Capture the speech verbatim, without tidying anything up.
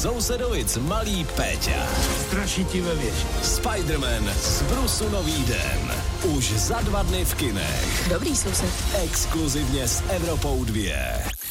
sousedovic malý Péťa. Straší ti ve věži. Spider-Man z Brusu nový den. Už za dva dny v kinech. Dobrý soused. Exkluzivně s Evropou dva.